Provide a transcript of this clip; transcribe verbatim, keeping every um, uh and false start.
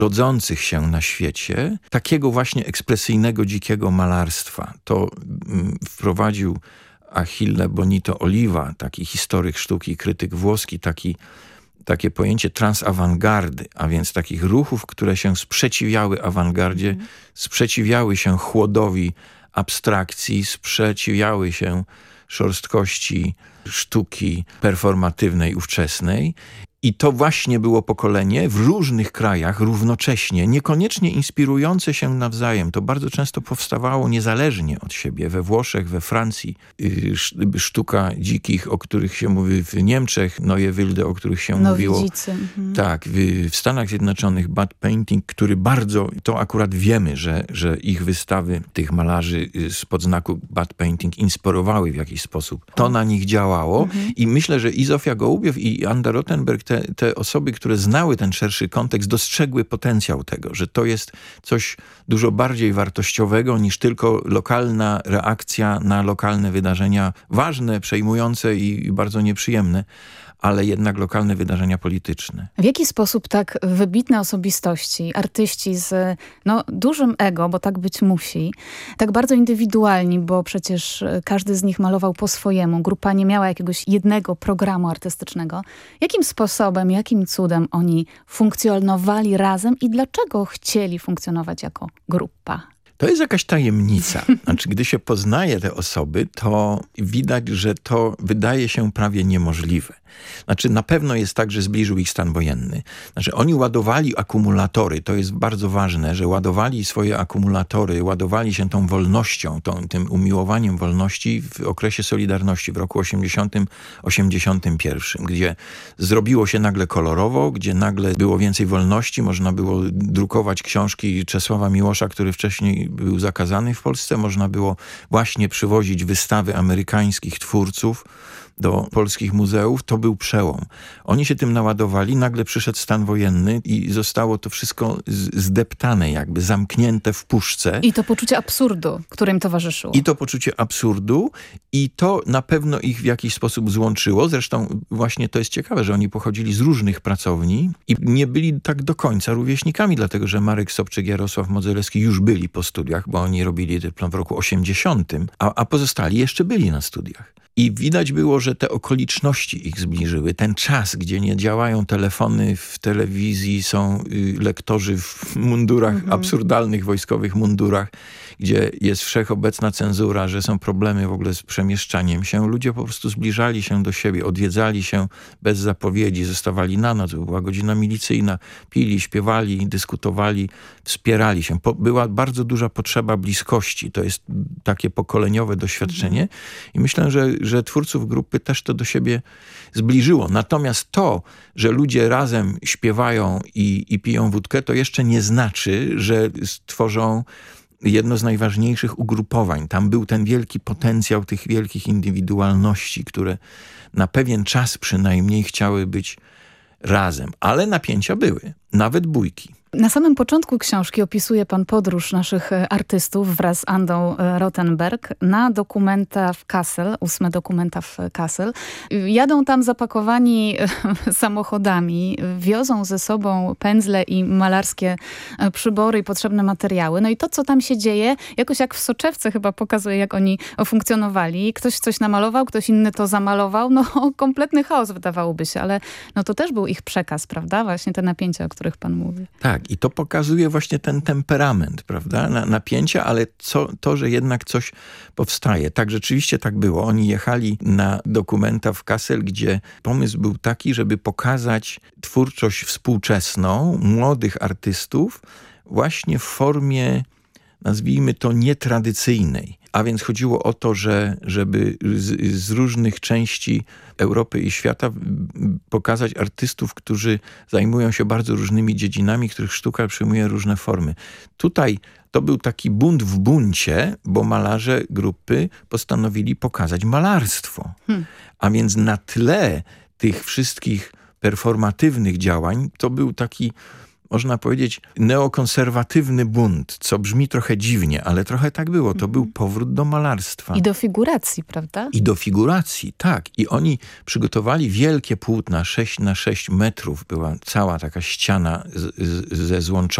rodzących się na świecie takiego właśnie ekspresyjnego, dzikiego malarstwa. To mm, wprowadził Achille Bonito Oliva, taki historyk sztuki, krytyk włoski, taki, takie pojęcie transawangardy, a więc takich ruchów, które się sprzeciwiały awangardzie, mm. sprzeciwiały się chłodowi abstrakcji, sprzeciwiały się szorstkości sztuki performatywnej ówczesnej. I to właśnie było pokolenie w różnych krajach równocześnie, niekoniecznie inspirujące się nawzajem. To bardzo często powstawało niezależnie od siebie. We Włoszech, we Francji sztuka dzikich, o których się mówi w Niemczech, Neue Wilde, o których się mówiło. Mhm. Tak, w, w Stanach Zjednoczonych Bad Painting, który bardzo, to akurat wiemy, że, że ich wystawy tych malarzy spod znaku Bad Painting inspirowały w jakiś sposób. To na nich działało mhm. i myślę, że i Zofia Gołubiew i Anda Rothenberg, Te, te osoby, które znały ten szerszy kontekst, dostrzegły potencjał tego, że to jest coś dużo bardziej wartościowego niż tylko lokalna reakcja na lokalne wydarzenia, ważne, przejmujące i, i bardzo nieprzyjemne, ale jednak lokalne wydarzenia polityczne. W jaki sposób tak wybitne osobistości, artyści z no, dużym ego, bo tak być musi, tak bardzo indywidualni, bo przecież każdy z nich malował po swojemu, grupa nie miała jakiegoś jednego programu artystycznego. Jakim sposobem, jakim cudem oni funkcjonowali razem i dlaczego chcieli funkcjonować jako grupa? To jest jakaś tajemnica. Znaczy, gdy się poznaje te osoby, to widać, że to wydaje się prawie niemożliwe. Znaczy, na pewno jest tak, że zbliżył ich stan wojenny. Znaczy, oni ładowali akumulatory, to jest bardzo ważne, że ładowali swoje akumulatory, ładowali się tą wolnością, tą, tym umiłowaniem wolności w okresie Solidarności w roku osiemdziesiątym osiemdziesiątym pierwszym, gdzie zrobiło się nagle kolorowo, gdzie nagle było więcej wolności, można było drukować książki Czesława Miłosza, który wcześniej był zakazany w Polsce, można było właśnie przywozić wystawy amerykańskich twórców do polskich muzeów, to był przełom. Oni się tym naładowali, nagle przyszedł stan wojenny i zostało to wszystko zdeptane, jakby zamknięte w puszce. I to poczucie absurdu, które im towarzyszyło. I to poczucie absurdu i to na pewno ich w jakiś sposób złączyło. Zresztą właśnie to jest ciekawe, że oni pochodzili z różnych pracowni i nie byli tak do końca rówieśnikami, dlatego że Marek Sobczyk, Jarosław Modzelewski już byli po studiach, bo oni robili dyplom w roku osiemdziesiątym, a, a pozostali jeszcze byli na studiach. I widać było, że te okoliczności ich zbliżyły. Ten czas, gdzie nie działają telefony, w telewizji są y, lektorzy w mundurach, mhm. absurdalnych wojskowych mundurach, gdzie jest wszechobecna cenzura, że są problemy w ogóle z przemieszczaniem się. Ludzie po prostu zbliżali się do siebie, odwiedzali się bez zapowiedzi, zostawali na noc, była godzina milicyjna, pili, śpiewali, dyskutowali, wspierali się. Po, była bardzo duża potrzeba bliskości. To jest takie pokoleniowe doświadczenie mhm. i myślę, że że twórców grupy też to do siebie zbliżyło. Natomiast to, że ludzie razem śpiewają i, i piją wódkę, to jeszcze nie znaczy, że stworzą jedno z najważniejszych ugrupowań. Tam był ten wielki potencjał tych wielkich indywidualności, które na pewien czas przynajmniej chciały być razem. Ale napięcia były, nawet bójki. Na samym początku książki opisuje pan podróż naszych artystów wraz z Andą Rothenberg na dokumenta w Kassel, ósme dokumenta w Kassel. Jadą tam zapakowani samochodami, wiozą ze sobą pędzle i malarskie przybory i potrzebne materiały. No i to, co tam się dzieje, jakoś jak w soczewce chyba pokazuje, jak oni funkcjonowali. Ktoś coś namalował, ktoś inny to zamalował. No kompletny chaos wydawałoby się, ale no to też był ich przekaz, prawda? Właśnie te napięcia, o których pan mówi. Tak. I to pokazuje właśnie ten temperament, prawda, Na, napięcia, ale co, to, że jednak coś powstaje. Tak, rzeczywiście tak było. Oni jechali na dokumenta w Kassel, gdzie pomysł był taki, żeby pokazać twórczość współczesną, młodych artystów właśnie w formie, nazwijmy to, nietradycyjnej. A więc chodziło o to, że żeby z, z różnych części Europy i świata pokazać artystów, którzy zajmują się bardzo różnymi dziedzinami, których sztuka przyjmuje różne formy. Tutaj to był taki bunt w buncie, bo malarze grupy postanowili pokazać malarstwo. Hmm. A więc na tle tych wszystkich performatywnych działań to był taki można powiedzieć, neokonserwatywny bunt, co brzmi trochę dziwnie, ale trochę tak było. To był powrót do malarstwa. I do figuracji, prawda? I do figuracji, tak. I oni przygotowali wielkie płótna, sześć na sześć metrów. Była cała taka ściana z, z, ze złączonych